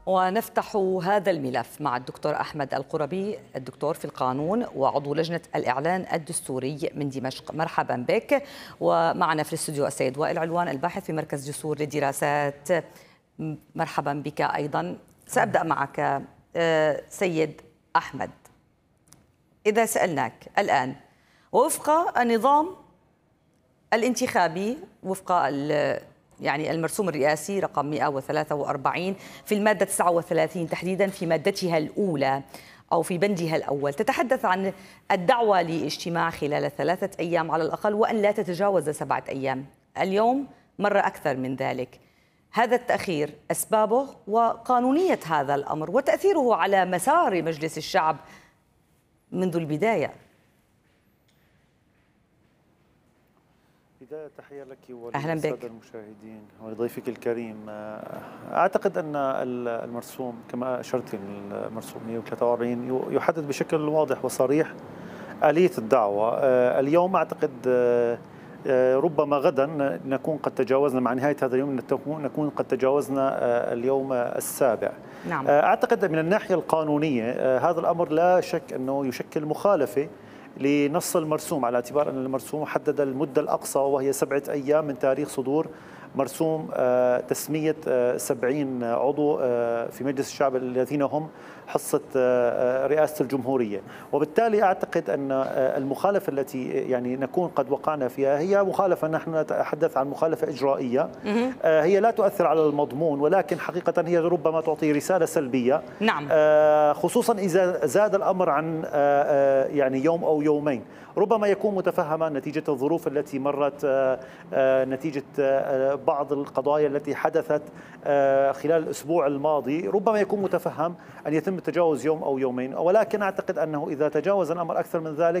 ونفتح هذا الملف مع الدكتور أحمد القربي، الدكتور في القانون وعضو لجنة الإعلان الدستوري من دمشق. مرحبا بك. ومعنا في الاستوديو السيد وائل علوان، الباحث في مركز جسور للدراسات. مرحبا بك أيضا. سأبدأ معك سيد أحمد. إذا سألناك الآن وفق النظام الانتخابي، وفق المرسوم الرئاسي رقم 143 في المادة 39 تحديدا في مادتها الأولى أو في بندها الأول، تتحدث عن الدعوة لاجتماع خلال 3 أيام على الأقل وأن لا تتجاوز 7 أيام. اليوم مرة أكثر من ذلك. هذا التأخير أسبابه وقانونية هذا الأمر وتأثيره على مسار مجلس الشعب منذ البداية. بداية تحية لك وللسادة المشاهدين ولضيفك الكريم. أعتقد أن المرسوم كما أشرت، المرسوم 143 يحدد بشكل واضح وصريح آلية الدعوة. اليوم أعتقد ربما غدا نكون قد تجاوزنا، مع نهاية هذا اليوم نكون قد تجاوزنا اليوم السابع. نعم. أعتقد من الناحية القانونية هذا الأمر لا شك أنه يشكل مخالفة لنص المرسوم، على اعتبار أن المرسوم حدد المدة الأقصى وهي 7 أيام من تاريخ صدور مرسوم تسمية 70 عضو في مجلس الشعب الذين هم حصة رئاسة الجمهورية. وبالتالي أعتقد أن المخالفة التي نكون قد وقعنا فيها هي مخالفة، نحن نتحدث عن مخالفة إجرائية. هي لا تؤثر على المضمون، ولكن حقيقة هي ربما تعطي رسالة سلبية. نعم. خصوصا إذا زاد الأمر عن يوم أو يومين، ربما يكون متفهما نتيجة الظروف التي مرت، نتيجة بعض القضايا التي حدثت خلال الأسبوع الماضي، ربما يكون متفهم أن يتم تجاوز يوم أو يومين. ولكن أعتقد أنه إذا تجاوز الأمر أكثر من ذلك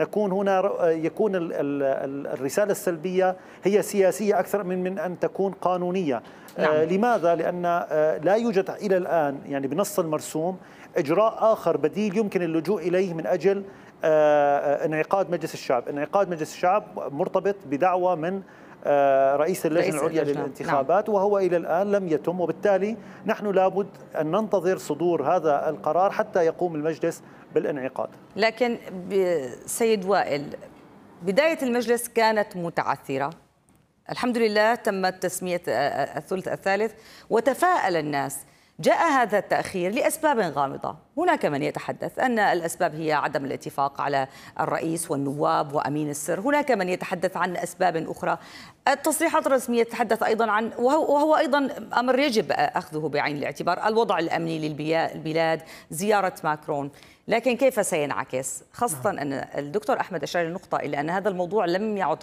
يكون الرسالة السلبية هي سياسية أكثر من أن تكون قانونية. نعم. لماذا؟ لأن لا يوجد إلى الآن بنص المرسوم إجراء آخر بديل يمكن اللجوء إليه من أجل انعقاد مجلس الشعب. انعقاد مجلس الشعب مرتبط بدعوة من رئيس اللجنة العليا للانتخابات. نعم. وهو إلى الآن لم يتم، وبالتالي نحن لابد أن ننتظر صدور هذا القرار حتى يقوم المجلس بالانعقاد. لكن سيد وائل، بداية المجلس كانت متعثرة، الحمد لله تمت تسمية الثلث الثالث وتفاءل الناس. جاء هذا التأخير لأسباب غامضة. هناك من يتحدث أن الأسباب هي عدم الاتفاق على الرئيس والنواب وأمين السر، هناك من يتحدث عن أسباب أخرى. التصريحات الرسمية تتحدث أيضا عن، وهو أيضا أمر يجب أخذه بعين الاعتبار، الوضع الأمني للبلاد، زيارة ماكرون. لكن كيف سينعكس؟ خاصة أن الدكتور أحمد أشار النقطة إلى أن هذا الموضوع لم يعد